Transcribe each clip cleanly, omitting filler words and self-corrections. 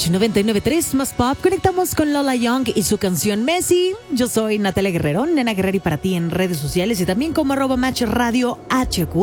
Match 99.3 más pop. Conectamos con Lola Young y su canción Messi. Yo soy Natalia Guerrero, Nena Guerrero, y para ti en redes sociales y también como @Match Radio HQ.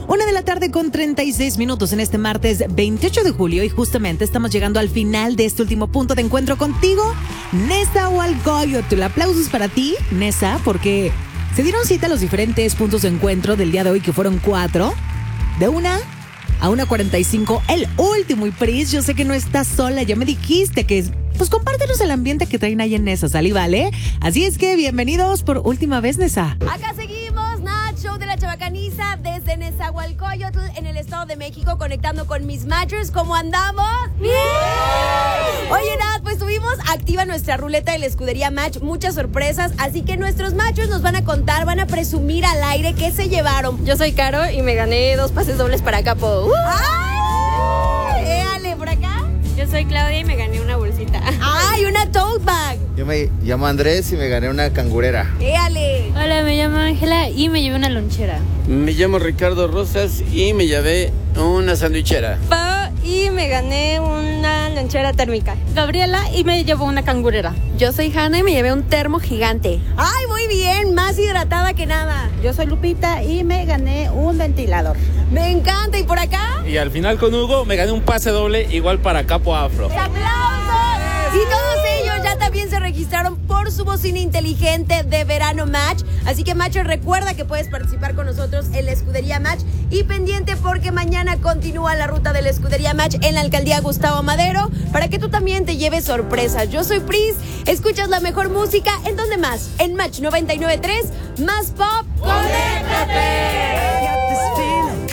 1:36 p.m. en este martes 28 de julio y justamente estamos llegando al final de este último punto de encuentro contigo. Nezahualcóyotl, aplausos para ti, Nesa, porque se dieron cita a los diferentes puntos de encuentro del día de hoy, que fueron 4. De 1 a 1:45, el último. Y Pris, yo sé que no estás sola, ya me dijiste que pues compártenos el ambiente que traen ahí en Nesa, ¿sale? ¿Vale? Así es que bienvenidos por última vez, Nesa. Acá seguimos, Nat, show de la Chabacaniza desde Nezahualcóyotl en el Estado de México, conectando con mis matchers. ¿Cómo andamos? ¡Bien! Oye, Nat, pues tuvimos activa nuestra ruleta de la escudería Match, muchas sorpresas, así que nuestros matchers nos van a contar, van a presumir al aire qué se llevaron. Yo soy Caro y me gané 2 pases dobles para Capo. ¡Ay! Éale, por acá. Yo soy Claudia y me gané una bolsita. ¡Ay, una tote bag! Yo me llamo Andrés y me gané una cangurera. ¡Éale! Hola, me llamo Ángela y me llevé una lonchera. Me llamo Ricardo Rosas y me llevé una sandwichera. Y me gané una lonchera térmica. Gabriela y me llevó una cangurera. Yo soy Hanna y me llevé un termo gigante. ¡Ay, muy bien! Más hidratada que nada. Yo soy Lupita y me gané un ventilador. ¡Me encanta! ¿Y por acá? Y al final con Hugo me gané un pase doble igual para Capo Afro. ¡Aplausos! Y todos ellos ya también se registraron por su bocina inteligente de verano Match. Así que, Matcher, recuerda que puedes participar con nosotros en la escudería Match. Y pendiente porque mañana continúa la ruta de la escudería Match en la alcaldía Gustavo Madero, para que tú también te lleves sorpresas. Yo soy Pris, escuchas la mejor música. ¿En dónde más? En Match 99.3, más pop. ¡Conéctate!